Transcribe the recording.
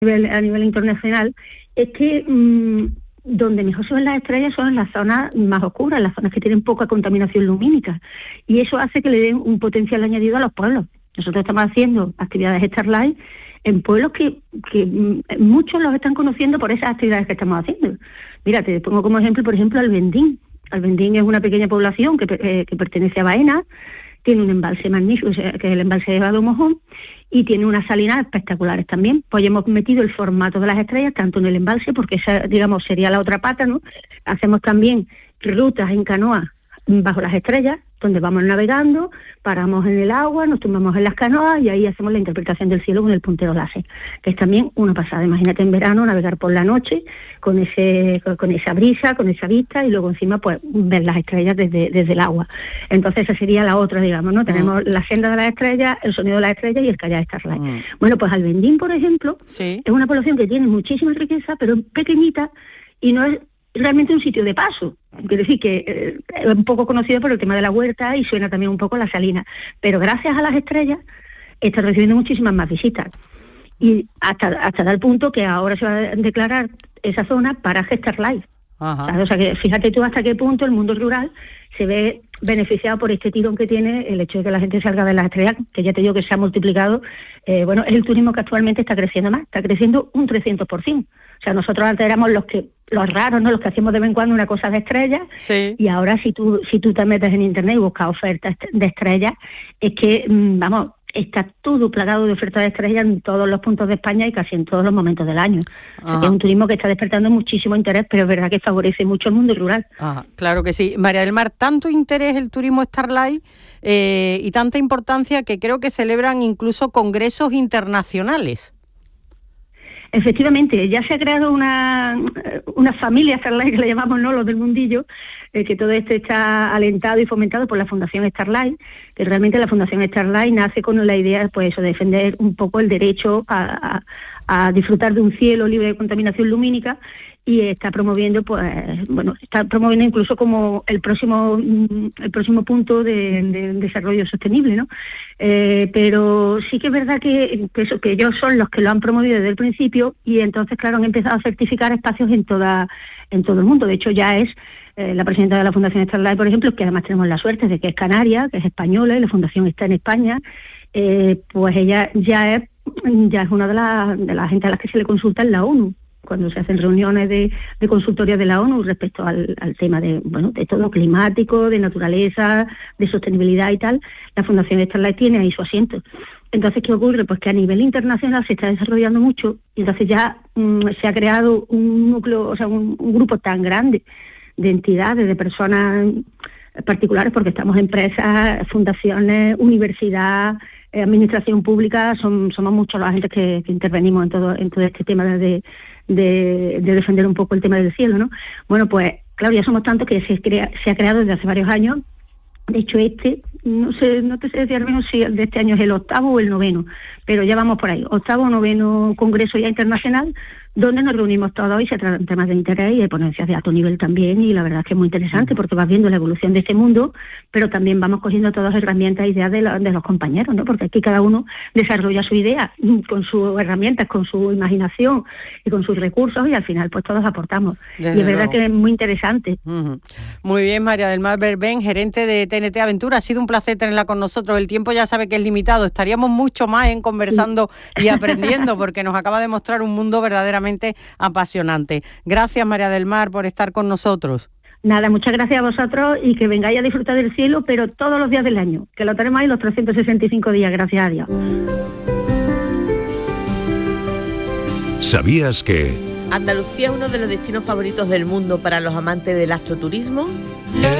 a nivel internacional, es que donde mejor se ven las estrellas son en las zonas más oscuras, en las zonas que tienen poca contaminación lumínica, y eso hace que le den un potencial añadido a los pueblos. Nosotros estamos haciendo actividades Starlight en pueblos que muchos los están conociendo por esas actividades que estamos haciendo. Mira, te pongo como ejemplo, por ejemplo, Albendín. Albendín es una pequeña población que pertenece a Baena, tiene un embalse magnífico, que es el embalse de Vado Mojón, y tiene unas salinas espectaculares también. Pues hemos metido el formato de las estrellas tanto en el embalse, porque esa, digamos, sería la otra pata, ¿no? Hacemos también rutas en canoa bajo las estrellas, donde vamos navegando, paramos en el agua, nos tumbamos en las canoas y ahí hacemos la interpretación del cielo con el puntero láser, que es también una pasada. Imagínate en verano navegar por la noche con esa brisa, con esa vista, y luego encima pues ver las estrellas desde el agua. Entonces esa sería la otra, digamos, ¿no? Tenemos la senda de las estrellas, el sonido de las estrellas y el kayak Starlight. Bueno, pues Albendín, por ejemplo, es una población que tiene muchísima riqueza, pero pequeñita, y no es realmente un sitio de paso. Quiero decir que es un poco conocido por el tema de la huerta y suena también un poco la salina, pero gracias a las estrellas está recibiendo muchísimas más visitas, y hasta tal punto que ahora se va a declarar esa zona paraje Starlight. O sea que fíjate tú hasta qué punto el mundo rural se ve beneficiado por este tirón que tiene el hecho de que la gente salga de las estrellas, que ya te digo que se ha multiplicado. Bueno, es el turismo que actualmente está creciendo más, está creciendo un 300%. O sea, nosotros antes éramos los raros, ¿no? Los que hacíamos de vez en cuando una cosa de estrellas, y ahora si tú te metes en internet y buscas ofertas de estrellas, es que, vamos, está todo plagado de ofertas de estrellas en todos los puntos de España y casi en todos los momentos del año. O sea, que es un turismo que está despertando muchísimo interés, pero es verdad que favorece mucho el mundo rural. Claro que sí. María del Mar, tanto interés el turismo Starlight y tanta importancia que creo que celebran incluso congresos internacionales. Efectivamente, ya se ha creado una familia Starlight, que le llamamos, ¿no?, los del mundillo, que todo esto está alentado y fomentado por la Fundación Starlight, que realmente la Fundación Starlight nace con la idea, pues eso, de defender un poco el derecho a disfrutar de un cielo libre de contaminación lumínica, y está promoviendo, pues, bueno, está promoviendo incluso como el próximo punto de desarrollo sostenible, ¿no? Pero sí que es verdad que ellos son los que lo han promovido desde el principio, y entonces, claro, han empezado a certificar espacios en todo el mundo. De hecho, ya es la presidenta de la Fundación Starlight, por ejemplo, que además tenemos la suerte de que es canaria, que es española, y la fundación está en España, pues ella ya es una de las gente a las que se le consulta en la ONU, cuando se hacen reuniones de consultoría de la ONU respecto al tema de todo climático, de naturaleza, de sostenibilidad y tal. La Fundación Starlight tiene ahí su asiento. Entonces, ¿qué ocurre? Pues que a nivel internacional se está desarrollando mucho, y entonces ya se ha creado un núcleo, o sea, un grupo tan grande de entidades, de personas particulares, porque estamos empresas, fundaciones, universidad, administración pública, somos muchos la gente que intervenimos en todo este tema de defender un poco el tema del cielo, ¿no? Bueno, pues claro, ya somos tantos que se ha creado desde hace varios años. De hecho, no te sé decir al menos si de este año es el 8º o el 9º, pero ya vamos por ahí, 8º o 9º congreso ya internacional, donde nos reunimos todos y se tratan temas de interés y de ponencias de alto nivel también, y la verdad es que es muy interesante porque vas viendo la evolución de este mundo, pero también vamos cogiendo todas las herramientas e ideas de los compañeros, ¿no? Porque aquí cada uno desarrolla su idea con sus herramientas, con su imaginación y con sus recursos, y al final pues todos aportamos. Desde y es verdad que es muy interesante. Muy bien, María del Mar Berbén, gerente de TNT Aventura, ha sido un placer tenerla con nosotros. El tiempo ya sabe que es limitado, estaríamos mucho más conversando y aprendiendo, porque nos acaba de mostrar un mundo verdaderamente apasionante. Gracias, María del Mar, por estar con nosotros. Nada, muchas gracias a vosotros, y que vengáis a disfrutar del cielo, pero todos los días del año, que lo tenemos ahí los 365 días, gracias a Dios. ¿Sabías que Andalucía es uno de los destinos favoritos del mundo para los amantes del astroturismo?